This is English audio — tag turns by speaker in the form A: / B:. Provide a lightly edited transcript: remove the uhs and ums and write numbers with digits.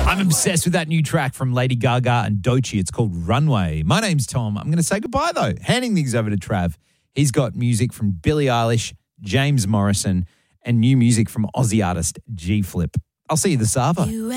A: I'm obsessed with that new track from Lady Gaga and Doechii. It's called Runway. My name's Tom. I'm going to say goodbye, though. Handing things over to Trav. He's got music from Billie Eilish, James Morrison, and new music from Aussie artist G Flip. I'll see you this Sava.